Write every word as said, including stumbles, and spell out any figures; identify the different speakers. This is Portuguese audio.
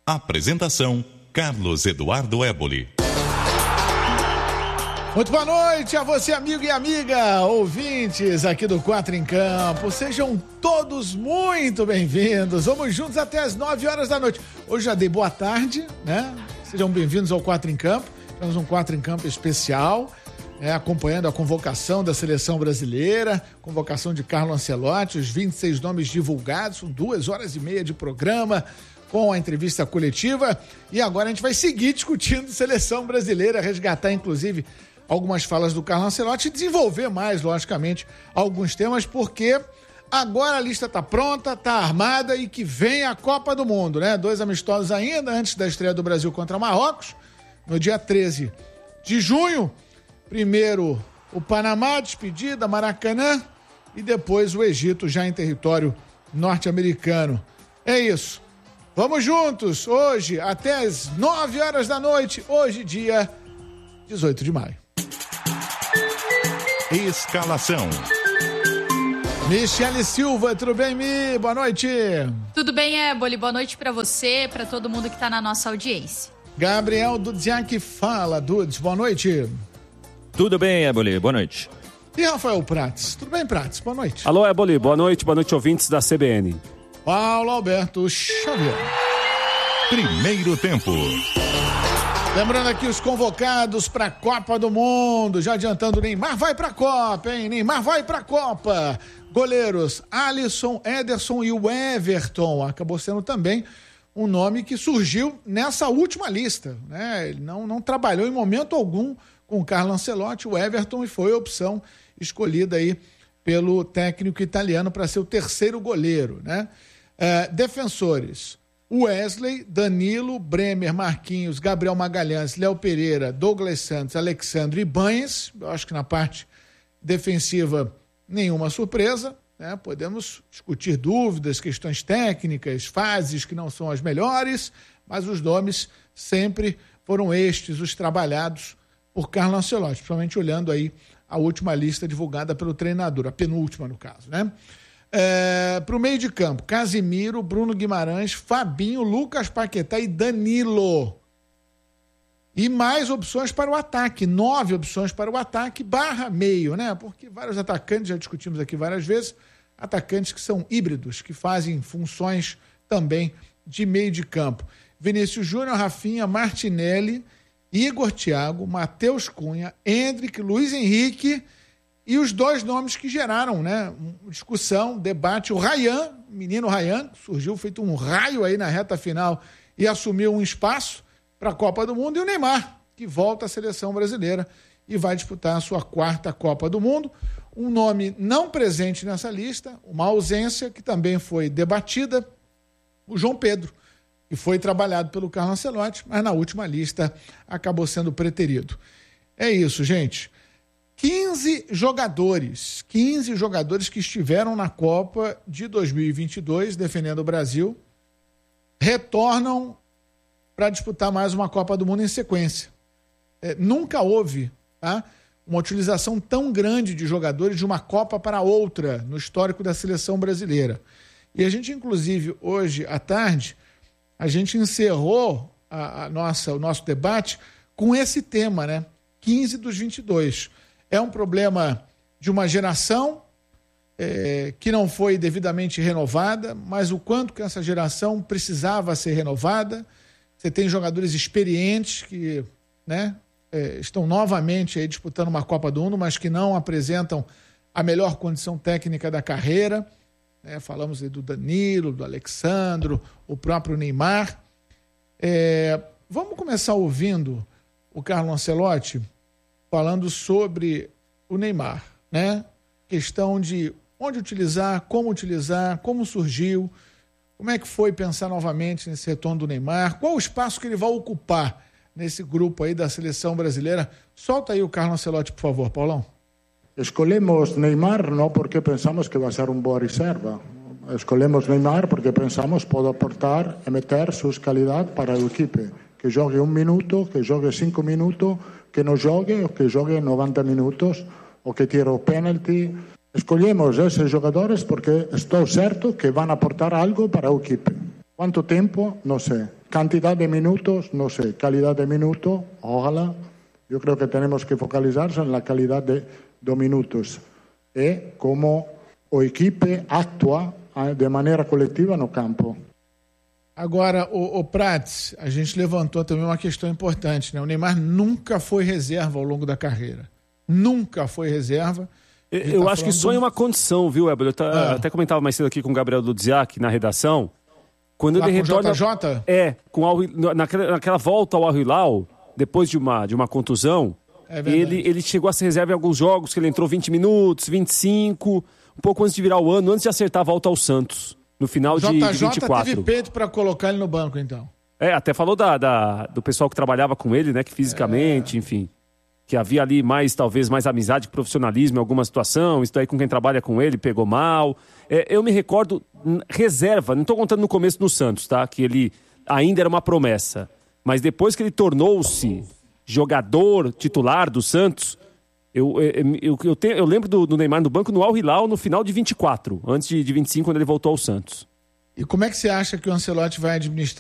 Speaker 1: Apresentação, Carlos Eduardo Éboli.
Speaker 2: Muito boa noite a você, amigo e amiga, ouvintes aqui do Quatro em Campo. Sejam todos muito bem-vindos. Vamos juntos até as nove horas da noite. Hoje já dei boa tarde, né? Sejam bem-vindos ao Quatro em Campo. Temos um Quatro em Campo especial, né? Acompanhando a convocação da Seleção Brasileira, convocação de Carlo Ancelotti, os vinte e seis nomes divulgados, são duas horas e meia de programa, com a entrevista coletiva. E agora a gente vai seguir discutindo Seleção Brasileira, resgatar, inclusive, algumas falas do Carlo Ancelotti e desenvolver mais, logicamente, alguns temas, porque agora a lista está pronta, está armada e que vem a Copa do Mundo, né? Dois amistosos ainda antes da estreia do Brasil contra Marrocos, no dia treze de junho. Primeiro o Panamá, despedida, Maracanã, e depois o Egito, já em território norte-americano. É isso. Vamos juntos, hoje, até as nove horas da noite, hoje, dia dezoito de maio.
Speaker 1: Escalação.
Speaker 2: Michele Silva, tudo bem, Mi? Boa noite.
Speaker 3: Tudo bem, Éboli? Boa noite pra você, pra todo mundo que tá na nossa audiência.
Speaker 2: Gabriel Dudziak fala, Dudes, boa noite.
Speaker 4: Tudo bem, Éboli? Boa noite.
Speaker 2: E Rafael Prates, tudo bem, Prates? Boa noite.
Speaker 5: Alô, Éboli, boa noite, boa noite, ouvintes da C B N.
Speaker 2: Paulo Alberto Xavier.
Speaker 1: Primeiro tempo.
Speaker 2: Lembrando aqui os convocados para a Copa do Mundo, já adiantando, Neymar vai para a Copa, hein? Neymar vai para a Copa. Goleiros, Alisson, Ederson e o Everton. Acabou sendo também um nome que surgiu nessa última lista, né? Ele não, não trabalhou em momento algum com o Carlo Ancelotti, o Everton, e foi a opção escolhida aí pelo técnico italiano para ser o terceiro goleiro, né? É, defensores, Wesley, Danilo, Bremer, Marquinhos, Gabriel Magalhães, Léo Pereira, Douglas Santos, Alexandre e Banhes. Eu acho que na parte defensiva nenhuma surpresa, né? Podemos discutir dúvidas, questões técnicas, fases que não são as melhores, mas os nomes sempre foram estes, os trabalhados por Carlo Ancelotti, principalmente olhando aí a última lista divulgada pelo treinador, a penúltima no caso, né? É, para o meio de campo, Casimiro, Bruno Guimarães, Fabinho, Lucas Paquetá e Danilo. E mais opções para o ataque, nove opções para o ataque, barra meio, né? Porque vários atacantes, já discutimos aqui várias vezes, atacantes que são híbridos, que fazem funções também de meio de campo. Vinícius Júnior, Rafinha, Martinelli, Igor Thiago, Matheus Cunha, Endrick, Luiz Henrique. E os dois nomes que geraram, né, discussão, debate, o Ryan, menino Ryan, surgiu feito um raio aí na reta final e assumiu um espaço para a Copa do Mundo, e o Neymar, que volta à seleção brasileira e vai disputar a sua quarta Copa do Mundo. Um nome não presente nessa lista, uma ausência que também foi debatida, o João Pedro, que foi trabalhado pelo Carlo Ancelotti, mas na última lista acabou sendo preterido. É isso, gente. quinze jogadores, quinze jogadores que estiveram na Copa de dois mil e vinte e dois defendendo o Brasil, retornam para disputar mais uma Copa do Mundo em sequência. É, nunca houve, tá, uma utilização tão grande de jogadores de uma Copa para outra no histórico da seleção brasileira. E a gente, inclusive, hoje à tarde, a gente encerrou a, a nossa, o nosso debate com esse tema, né? quinze dos vinte e dois. É um problema de uma geração é, que não foi devidamente renovada, mas o quanto que essa geração precisava ser renovada. Você tem jogadores experientes que, né, é, estão novamente aí disputando uma Copa do Mundo, mas que não apresentam a melhor condição técnica da carreira. É, falamos aí do Danilo, do Alexandro, o próprio Neymar. É, vamos começar ouvindo o Carlo Ancelotti falando sobre o Neymar, né? Questão de onde utilizar, como utilizar, como surgiu, como é que foi pensar novamente nesse retorno do Neymar, qual o espaço que ele vai ocupar nesse grupo aí da seleção brasileira. Solta aí o Carlo Ancelotti, por favor, Paulão.
Speaker 6: Escolhemos Neymar não porque pensamos que vai ser um boa reserva. Escolhemos Neymar porque pensamos que pode aportar e meter suas qualidades para a equipe. Que jogue um minuto, que jogue cinco minutos, que não jogue ou que jogue noventa minutos, ou que tire o penalti. Escolhemos esses jogadores porque estou certo que vão aportar algo para a equipe. Quanto tempo? Não sei. Cantidad de minutos, no sé. Calidad de minutos, ojalá. Yo creo que tenemos que focalizarse en la calidad de, de minutos e como o equipe atua de maneira coletiva no campo.
Speaker 2: Agora, o, o Prats, a gente levantou também uma questão importante, né? O Neymar nunca foi reserva ao longo da carreira. Nunca foi reserva.
Speaker 5: Eu, eu
Speaker 2: tá
Speaker 5: acho que só em uma condição, viu, Ébola? Eu tá,
Speaker 2: ah.
Speaker 5: até comentava mais cedo aqui com o Gabriel Ludziak na redação. Quando
Speaker 2: Lá
Speaker 5: ele
Speaker 2: com
Speaker 5: retorna.
Speaker 2: J J?
Speaker 5: É, com Al, naquela, naquela volta ao Al Hilal, depois de uma, de uma contusão,
Speaker 2: é
Speaker 5: ele, ele chegou a ser reserva em alguns jogos, que ele entrou vinte minutos, vinte e cinco, um pouco antes de virar o ano, antes de acertar a volta ao Santos, no final de, de vinte e quatro.
Speaker 2: teve peito para colocar ele no banco, então.
Speaker 5: É, até falou da, da, do pessoal que trabalhava com ele, né, que fisicamente, é. enfim, que havia ali mais, talvez, mais amizade que profissionalismo em alguma situação, isso daí com quem trabalha com ele pegou mal. É, eu me recordo, reserva, não estou contando no começo no Santos, tá, que ele ainda era uma promessa, mas depois que ele tornou-se jogador titular do Santos, eu, eu, eu, eu, te, eu lembro do, do Neymar no banco no Al Hilal no final de vinte e quatro, antes de, de vinte e cinco, quando ele voltou ao Santos.
Speaker 2: E como é que você acha que o Ancelotti vai administrar